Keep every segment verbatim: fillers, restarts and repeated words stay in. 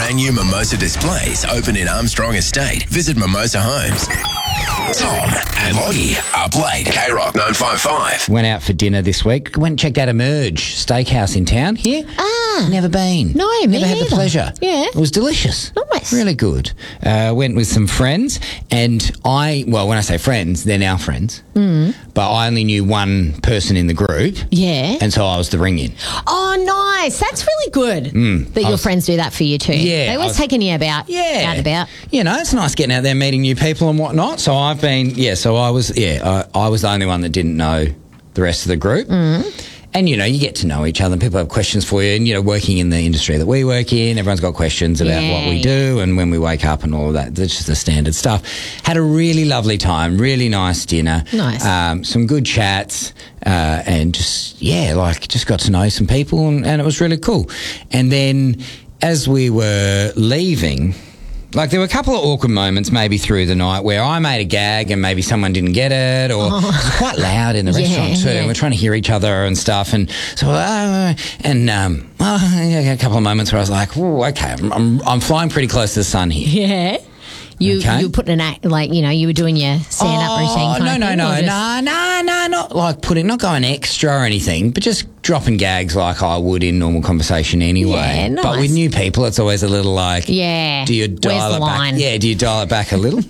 brand new Mimosa displays open in Armstrong Estate. Visit Mimosa Homes. Tom and Lottie up late. K-Rock nine five five. Went out for dinner this week. Went and checked out Emerge Steakhouse in town here. Ah. Never been. No, me Never had the neither. pleasure. Yeah. It was delicious. Nice. Really good. Uh, went with some friends and I, well, when I say friends, they're now friends. Mm. But I only knew one person in the group. Yeah. And so I was the ring-in. Oh, nice. That's really good Mm. that I your was- friends do that for you too. Yeah, They I always was- taking you about, Yeah. out and about. You know, it's nice getting out there, meeting new people and whatnot. So I've been, yeah, so I was, yeah, I, I was the only one that didn't know the rest of the group. Mm. And, you know, you get to know each other and people have questions for you. And, you know, working in the industry that we work in, everyone's got questions about Yeah. what we do and when we wake up and all of that. That's just the standard stuff. Had a really lovely time, really nice dinner. Nice. Um, some good chats uh, and just, yeah, like just got to know some people and, and it was really cool. And then as we were leaving... Like, there were a couple of awkward moments maybe through the night where I made a gag and maybe someone didn't get it or Oh. it was quite loud in the Yeah, restaurant too. yeah. And we're trying to hear each other and stuff. And so, uh, and um, well, yeah, a couple of moments where I was like, oh, okay, I'm, I'm, I'm flying pretty close to the sun here. Yeah. You Okay. you were putting an act, like, you know, you were doing your stand-up routine kind no, of no, thing, no, or just- no, no, no, not like putting, not going extra or anything, but just dropping gags like I would in normal conversation anyway. Yeah, But with nice. new people, it's always a little like, Yeah. do you Where's dial the it line? back? Yeah, do you dial it back a little?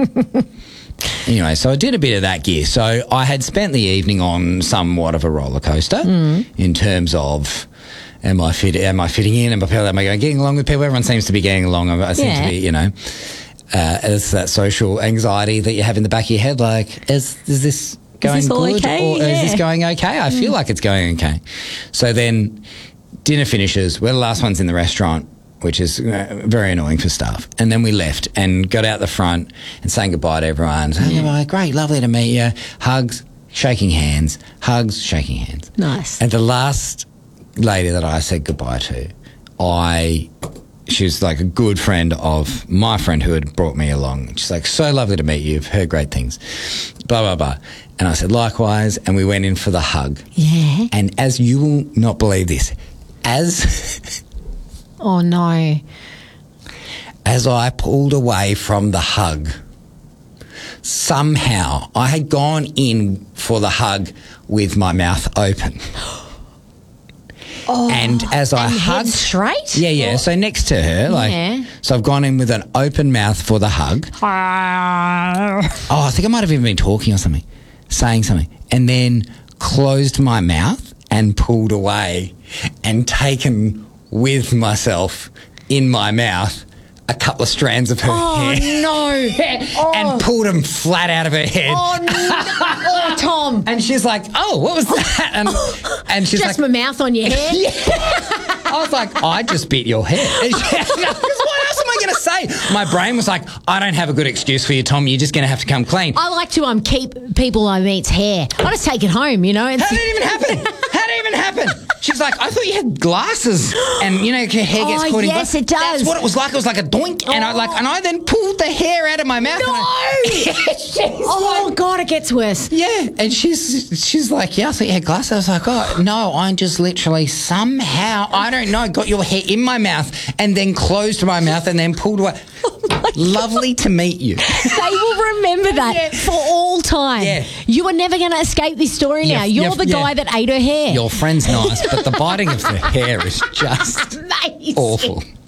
Anyway, so I did a bit of that gear. So I had spent the evening on somewhat of a roller coaster Mm. in terms of. Am I fit? Am I fitting in? Am I, am I getting along with people? Everyone seems to be getting along. I seem Yeah. to be, you know. Uh, it's that social anxiety that you have in the back of your head, like, is is this going this all good okay? or is Yeah. this going okay? I feel like it's going okay. So then dinner finishes. We're the last ones in the restaurant, which is uh, very annoying for staff. And then we left and got out the front and saying goodbye to everyone. Saying goodbye, great, lovely to meet you. Hugs, shaking hands, hugs, shaking hands. Nice. And the last lady that I said goodbye to, I... She was like a good friend of my friend who had brought me along. She's like, so lovely to meet you. I've heard great things. Blah, blah, blah. And I said, likewise. And we went in for the hug. Yeah. And as you will not believe this, as Oh, no. as I pulled away from the hug, somehow I had gone in for the hug with my mouth open. Oh, and as I and head hugged... straight? Yeah, yeah. So next to her, like, Yeah. so I've gone in with an open mouth for the hug. Oh, I think I might have even been talking or something, saying something, and then closed my mouth and pulled away and taken with myself in my mouth a couple of strands of her Oh, hair no. and pulled them flat out of her head. Oh, no. Oh, Tom. And she's like, oh, what was that? And, and she's Just like, my mouth on your head? yeah. I was like, I just bit your head. And she- Because what else am I going to say? My brain was like, I don't have a good excuse for you, Tom. You're just going to have to come clean. I like to um keep people I meet's hair. I just take it home, you know. And How did it even happen? How did it even happen? She's like, I thought you had glasses, and you know your hair gets Oh, caught in yes, glasses. it does. That's what it was like. It was like a doink, and I like, and I then pulled the hair out of my mouth. No! And I, she's Oh, like- God, it gets worse. yeah, and she's she's like, yeah, I thought you had glasses. I was like, oh no, I just literally somehow, I don't know, got your hair in my mouth and then closed my mouth and then pulled away. Lovely to meet you. They will remember that Yeah. for all time. Yeah. You are never going to escape this story Yeah, now. You're yeah, the yeah. guy that ate her hair. Your friend's nice, but the biting of the hair is just Amazing. awful.